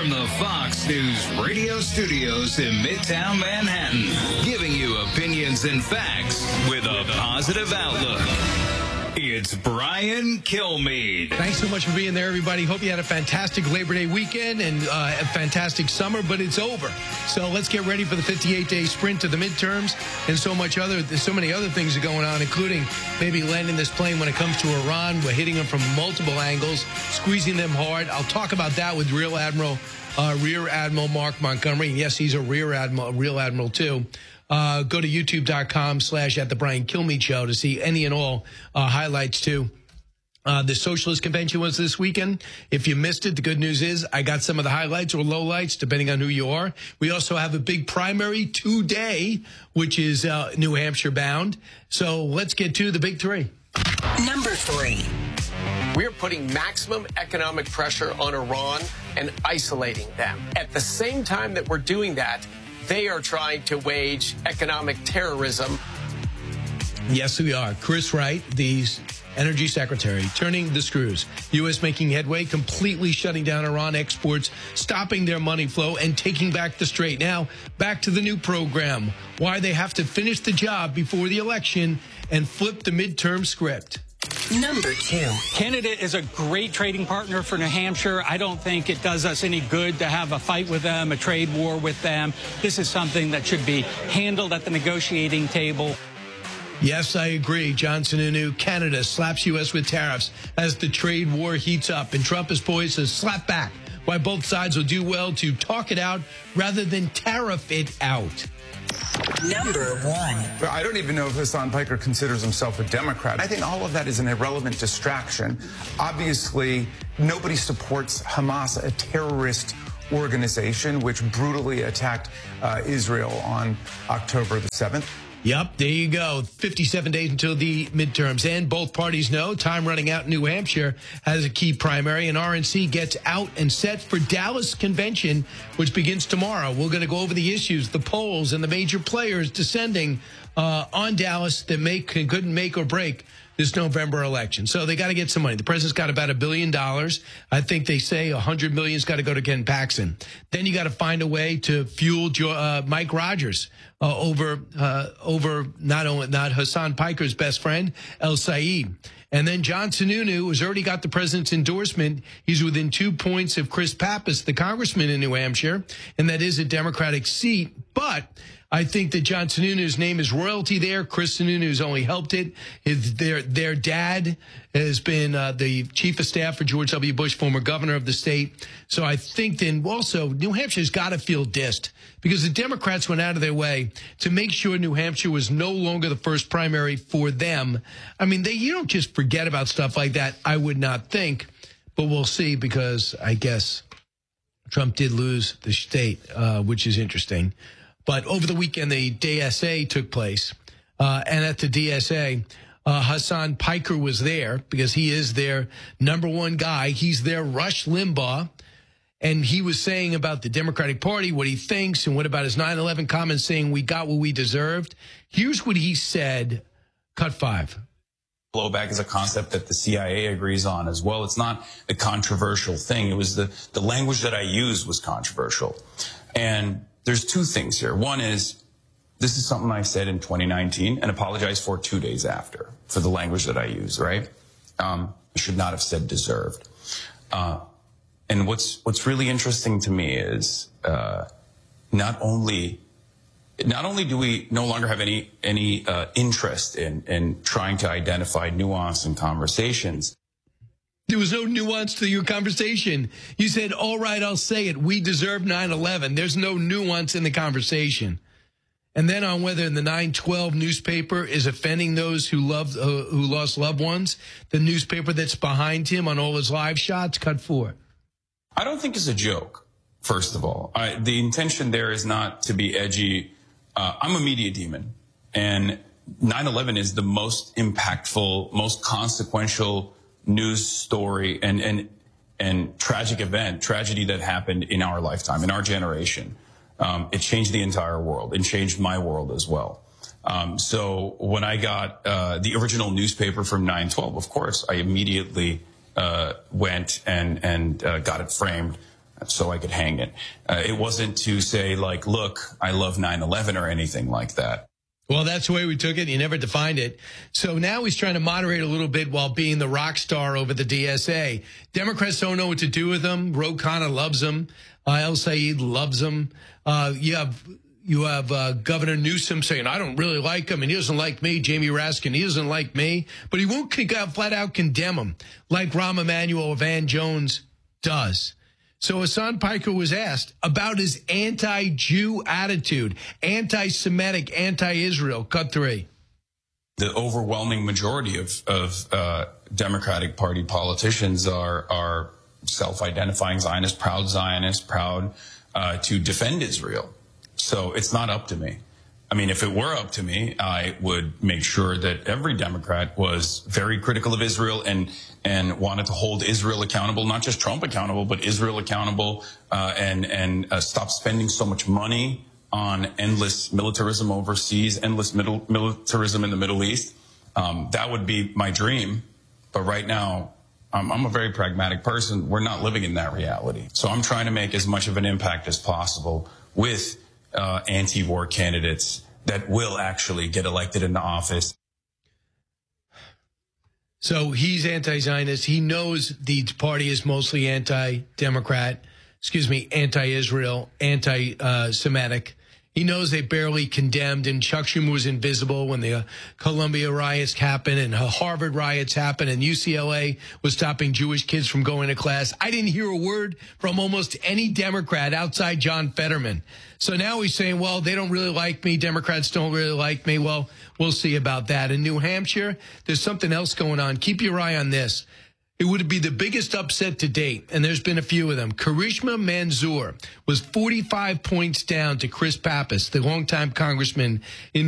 from the Fox News radio studios in Midtown Manhattan, giving you opinions and facts with a positive outlook. It's Brian Kilmeade. Thanks so much for being there, everybody. Hope you had a fantastic Labor Day weekend and a fantastic summer, but it's over. So let's get ready for the 58-day sprint to the midterms and so many other things are going on, including maybe landing this plane when it comes to Iran. We're hitting them from multiple angles, squeezing them hard. I'll talk about that with Rear Admiral Mark Montgomery. And yes, he's a Rear Admiral too. Go to youtube.com/@the-Brian-Kilmeade-Show to see any and all highlights too. The Socialist Convention was this weekend. If you missed it, the good news is I got some of the highlights or lowlights, depending on who you are. We also have a big primary today, which is New Hampshire bound. So let's get to the big three. Number 3. We're putting maximum economic pressure on Iran and isolating them. At the same time that we're doing that, they are trying to wage economic terrorism. Yes, we are. Chris Wright, the Energy Secretary, turning the screws. U.S. making headway, completely shutting down Iran exports, stopping their money flow, and taking back the strait. Now, back to the new program. Why they have to finish the job before the election and flip the midterm script. Number 2. Canada is a great trading partner for New Hampshire. I don't think it does us any good to have a fight with them, a trade war with them. This is something that should be handled at the negotiating table. Yes, I agree. John Sununu, Canada slaps U.S. with tariffs as the trade war heats up. And Trump is poised to slap back, why both sides will do well to talk it out rather than tariff it out. Number 1. I don't even know if Hassan Piker considers himself a Democrat. I think all of that is an irrelevant distraction. Obviously, nobody supports Hamas, a terrorist organization which brutally attacked Israel on October the 7th. Yep, there you go. 57 days until the midterms. And both parties know time running out in New Hampshire has a key primary, and RNC gets out and set for Dallas Convention, which begins tomorrow. We're going to go over the issues, the polls, and the major players descending on Dallas that couldn't make or break this November election. So they got to get some money. The president's got about $1 billion. I think they say $100 million's got to go to Ken Paxton. Then you got to find a way to fuel Mike Rogers over not Hassan Piker's best friend, El Said. And then John Sununu has already got the president's endorsement. He's within 2 points of Chris Pappas, the congressman in New Hampshire, and that is a Democratic seat. But I think that John Sununu's name is royalty there. Chris Sununu's only helped it. Their dad has been the chief of staff for George W. Bush, former governor of the state. So I think then also New Hampshire's got to feel dissed because the Democrats went out of their way to make sure New Hampshire was no longer the first primary for them. I mean, you don't just forget about stuff like that, I would not think. But we'll see because I guess Trump did lose the state, which is interesting. But over the weekend, the DSA took place. And at the DSA, Hassan Piker was there because he is their number one guy. He's their Rush Limbaugh. And he was saying about the Democratic Party, what he thinks, and what about his 9/11 comments saying we got what we deserved. Here's what he said. Cut 5. Blowback is a concept that the CIA agrees on as well. It's not a controversial thing. It was the language that I used was controversial. And there's two things here. One is, this is something I said in 2019 and apologized for 2 days after for the language that I used, right? I should not have said deserved. And what's really interesting to me is not only do we no longer have any interest in trying to identify nuance in conversations. There was no nuance to your conversation. You said, all right, I'll say it. We deserve 9/11. There's no nuance in the conversation. And then on whether the 9/12 newspaper is offending those who lost loved ones, the newspaper that's behind him on all his live shots, cut 4. I don't think it's a joke, first of all. The intention there is not to be edgy. I'm a media demon, and 9/11 is the most impactful, most consequential news story and tragedy that happened in our lifetime, in our generation. It changed the entire world. It changed my world as well. So when I got the original newspaper from 9/12, of course, I immediately went and got it framed so I could hang it. It wasn't to say, like, look, I love 9/11 or anything like that. Well, that's the way we took it. You never defined it. So now he's trying to moderate a little bit while being the rock star over the DSA. Democrats don't know what to do with him. Ro Khanna loves him. El Sayed loves him. You have Governor Newsom saying, I don't really like him, and he doesn't like me. Jamie Raskin, he doesn't like me. But he won't flat out condemn him like Rahm Emanuel or Van Jones does. So Hassan Piker was asked about his anti-Jew attitude, anti-Semitic, anti-Israel. Cut 3. The overwhelming majority of Democratic Party politicians are self-identifying Zionists, proud to defend Israel. So it's not up to me. I mean, if it were up to me, I would make sure that every Democrat was very critical of Israel and wanted to hold Israel accountable, not just Trump accountable, but Israel accountable, and stop spending so much money on endless militarism overseas, endless militarism in the Middle East. That would be my dream. But right now, I'm a very pragmatic person. We're not living in that reality. So I'm trying to make as much of an impact as possible with anti-war candidates that will actually get elected into office. So he's anti-Zionist. He knows the party is mostly anti-Democrat, anti-Israel, anti-Semitic. He knows they barely condemned, and Chuck Schumer was invisible when the Columbia riots happened and Harvard riots happened and UCLA was stopping Jewish kids from going to class. I didn't hear a word from almost any Democrat outside John Fetterman. So now he's saying, well, they don't really like me. Democrats don't really like me. Well, we'll see about that. In New Hampshire, there's something else going on. Keep your eye on this. It would be the biggest upset to date, and there's been a few of them. Karishma Manzoor was 45 points down to Chris Pappas, the longtime congressman in